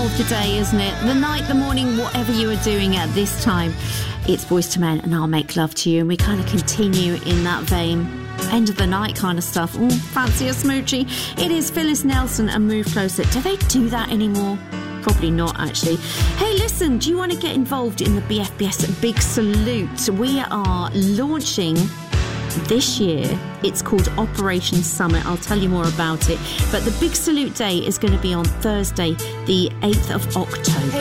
of the day, isn't it? The night, the morning, whatever you are doing at this time. It's Boyz II Men and I'll Make Love to You, and we kind of continue in that vein. End of the night kind of stuff. Oh, fancy a smoochie. It is Phyllis Nelson and Move Closer. Do they do that anymore? Probably not, actually. Hey, listen, do you want to get involved in the BFBS Big Salute? We are launching this year. It's called Operation Summit. I'll tell you more about it. But the Big Salute Day is going to be on Thursday, the 8th of October.